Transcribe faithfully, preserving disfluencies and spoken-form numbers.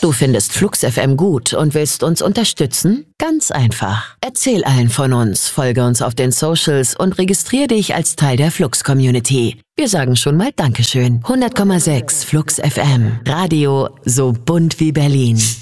Du findest Flux F M gut und willst uns unterstützen? Ganz einfach. Erzähl allen von uns, folge uns auf den Socials und registrier dich als Teil der Flux-Community. Wir sagen schon mal Dankeschön. hundert Komma sechs Flux F M. Radio so bunt wie Berlin.